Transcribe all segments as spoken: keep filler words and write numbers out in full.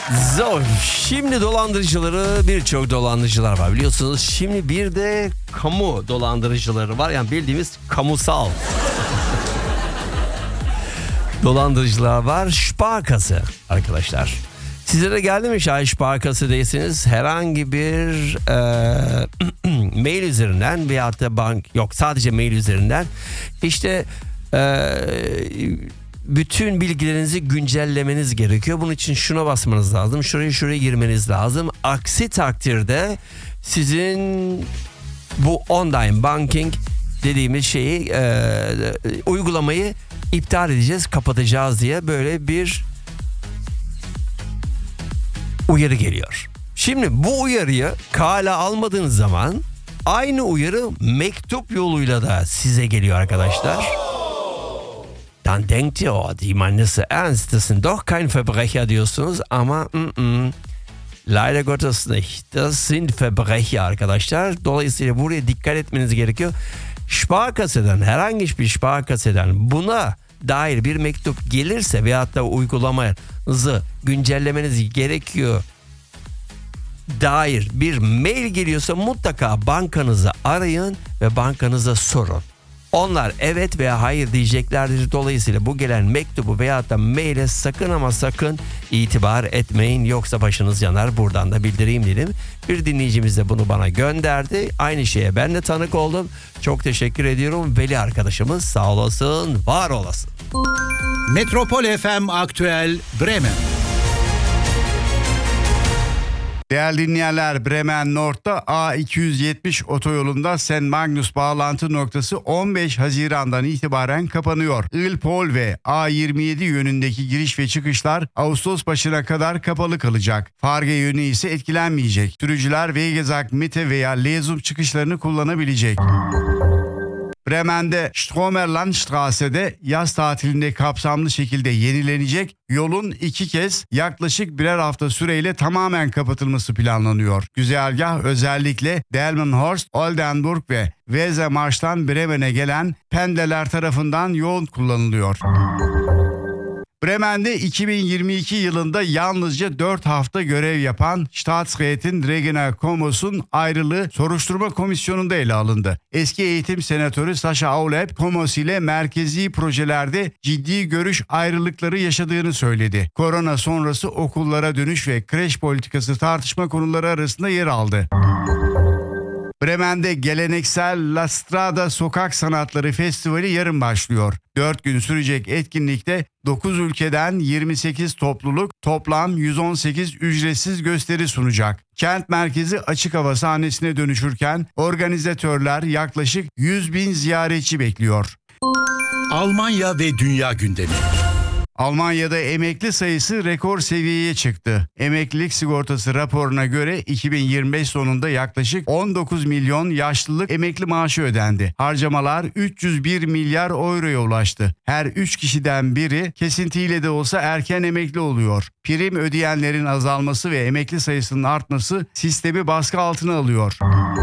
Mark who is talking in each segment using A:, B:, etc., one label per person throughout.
A: So, şimdi dolandırıcıları, birçok dolandırıcılar var biliyorsunuz. Şimdi bir de kamu dolandırıcıları var. Yani bildiğimiz kamusal dolandırıcılar var. Sparkasse arkadaşlar. Sizlere geldi mi şayet Sparkasse'deyseniz herhangi bir e, mail üzerinden veyahut da bank, yok sadece mail üzerinden işte e, bütün bilgilerinizi güncellemeniz gerekiyor. Bunun için şuna basmanız lazım, şuraya şuraya girmeniz lazım. Aksi takdirde sizin bu online banking dediğimiz şeyi e, uygulamayı iptal edeceğiz, kapatacağız diye böyle bir uyarı geliyor. Şimdi bu uyarıyı kale almadığınız zaman aynı uyarı mektup yoluyla da size geliyor arkadaşlar. Dann denkt ihr, oh, die meinen es ernst, das sind doch kein Verbrecher diyorsunuz ama mm-mm, leider Gottes nicht. Das sind Verbrecher arkadaşlar. Dolayısıyla buraya dikkat etmeniz gerekiyor. Sparkasse'den, herhangi bir Sparkasse'den buna dair bir mektup gelirse veyahut da uygulamanızı güncellemeniz gerekiyor dair bir mail geliyorsa mutlaka bankanızı arayın ve bankanıza sorun. Onlar evet veya hayır diyeceklerdir. Dolayısıyla bu gelen mektubu veyahut da maile sakın ama sakın itibar etmeyin. Yoksa başınız yanar. Buradan da bildireyim dedim. Bir dinleyicimiz de bunu bana gönderdi. Aynı şeye ben de tanık oldum. Çok teşekkür ediyorum. Veli arkadaşımız sağ olasın, var olasın.
B: Metropol F M Aktüel Bremen.
C: Değerli dinleyenler, Bremen Nord'da A iki yüz yetmiş otoyolunda Saint Magnus bağlantı noktası on beş Haziran'dan itibaren kapanıyor. İlpol ve A yirmi yedi yönündeki giriş ve çıkışlar Ağustos başına kadar kapalı kalacak. Farge yönü ise etkilenmeyecek. Sürücüler Wegezak, Mitte veya Lezum çıkışlarını kullanabilecek. Bremen'de Stromerlandstrasse'de yaz tatilinde kapsamlı şekilde yenilenecek yolun iki kez yaklaşık birer hafta süreyle tamamen kapatılması planlanıyor. Güzergah özellikle Delmenhorst, Oldenburg ve Wesermarsch'tan Bremen'e gelen pendeler tarafından yoğun kullanılıyor. Bremen'de iki bin yirmi iki yılında yalnızca dört hafta görev yapan Staatsrätin Regina Komos'un ayrılığı soruşturma komisyonunda ele alındı. Eski eğitim senatörü Sascha Aulep, Komos ile merkezi projelerde ciddi görüş ayrılıkları yaşadığını söyledi. Korona sonrası okullara dönüş ve kreş politikası tartışma konuları arasında yer aldı. Bremen'de geleneksel La Strada Sokak Sanatları Festivali yarın başlıyor. dört gün sürecek etkinlikte dokuz ülkeden yirmi sekiz topluluk toplam yüz on sekiz ücretsiz gösteri sunacak. Kent merkezi açık hava sahnesine dönüşürken organizatörler yaklaşık yüz bin ziyaretçi bekliyor.
B: Almanya ve dünya gündemi.
C: Almanya'da emekli sayısı rekor seviyeye çıktı. Emeklilik sigortası raporuna göre iki bin yirmi beş sonunda yaklaşık on dokuz milyon yaşlılık emekli maaşı ödendi. Harcamalar üç yüz bir milyar euroya ulaştı. Her üç kişiden biri kesintiyle de olsa erken emekli oluyor. Prim ödeyenlerin azalması ve emekli sayısının artması sistemi baskı altına alıyor.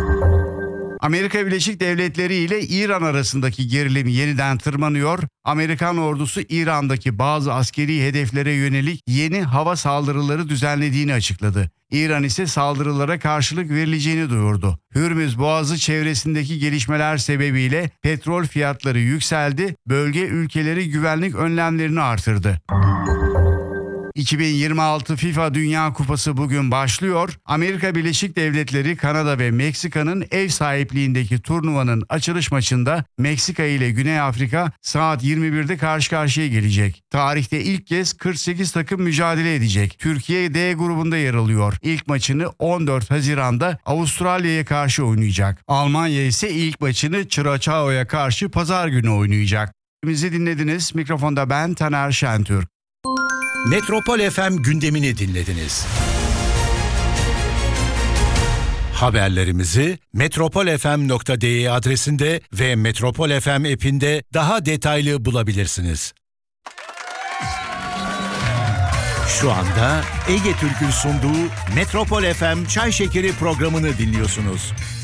C: Amerika Birleşik Devletleri ile İran arasındaki gerilim yeniden tırmanıyor. Amerikan ordusu İran'daki bazı askeri hedeflere yönelik yeni hava saldırıları düzenlediğini açıkladı. İran ise saldırılara karşılık verileceğini duyurdu. Hürmüz Boğazı çevresindeki gelişmeler sebebiyle petrol fiyatları yükseldi, bölge ülkeleri güvenlik önlemlerini artırdı. iki bin yirmi altı FIFA Dünya Kupası bugün başlıyor. Amerika Birleşik Devletleri, Kanada ve Meksika'nın ev sahipliğindeki turnuvanın açılış maçında Meksika ile Güney Afrika saat yirmi birde karşı karşıya gelecek. Tarihte ilk kez kırk sekiz takım mücadele edecek. Türkiye D grubunda yer alıyor. İlk maçını on dört Haziran'da Avustralya'ya karşı oynayacak. Almanya ise ilk maçını Çuraçao'ya karşı pazar günü oynayacak. Bizi dinlediniz. Mikrofonda ben Taner Şentürk.
B: Metropol F M gündemini dinlediniz. Haberlerimizi metropol f m nokta d e adresinde ve Metropol F M app'inde daha detaylı bulabilirsiniz. Şu anda Ege Türk'ün sunduğu Metropol F M Çay Şekeri programını dinliyorsunuz.